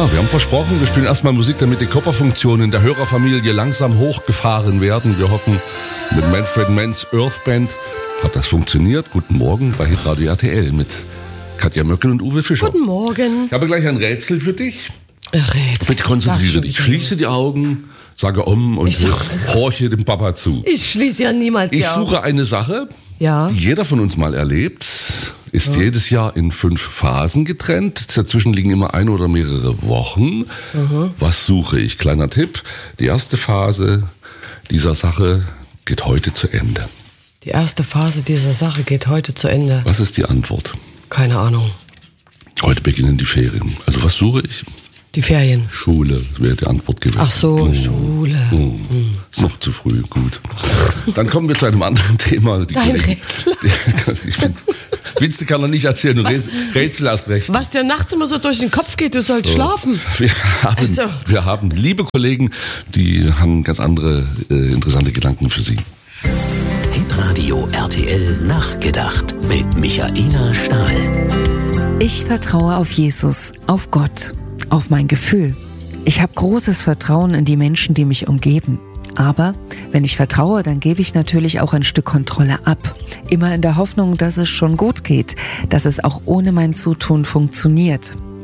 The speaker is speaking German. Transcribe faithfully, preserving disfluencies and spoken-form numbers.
Ja, wir haben versprochen, wir spielen erstmal Musik, damit die Körperfunktionen in der Hörerfamilie langsam hochgefahren werden. Wir hoffen, mit Manfred Manns Earth Band hat das funktioniert. Guten Morgen bei Hitradio R T L mit Katja Möckel und Uwe Fischer. Guten Morgen. Ich habe gleich ein Rätsel für dich. Rätsel. Bitte konzentriere dich. Schließe die Augen, sage um und Ich- horche dem Papa zu. Ich schließe ja niemals die Ich Augen. suche eine Sache, Ja. die jeder von uns mal erlebt, ist Ja. jedes Jahr in fünf Phasen getrennt. Dazwischen liegen immer ein oder mehrere Wochen. Was suche ich? Kleiner Tipp. Die erste Phase dieser Sache geht heute zu Ende. Die erste Phase dieser Sache geht heute zu Ende. Was ist die Antwort? Keine Ahnung. Heute beginnen die Ferien. Also was suche ich? Die Ferien. Schule wäre die Antwort gewesen. Ach so, Oh. Schule. Oh. Ist noch zu früh, gut. Dann kommen wir zu einem anderen Thema. Die Dein Kollegen- Rätsel. Ich find, Witze kann er nicht erzählen, und Was? Rätsel erst recht. Was dir nachts immer so durch den Kopf geht, du sollst So. schlafen. Wir haben, Also. wir haben liebe Kollegen, die haben ganz andere äh, interessante Gedanken für Sie. Hitradio R T L Nachgedacht mit Michaela Stahl. Ich vertraue auf Jesus, auf Gott, auf mein Gefühl. Ich habe großes Vertrauen in die Menschen, die mich umgeben. Aber wenn ich vertraue, dann gebe ich natürlich auch ein Stück Kontrolle ab. Immer in der Hoffnung, dass es schon gut geht, dass es auch ohne mein Zutun funktioniert.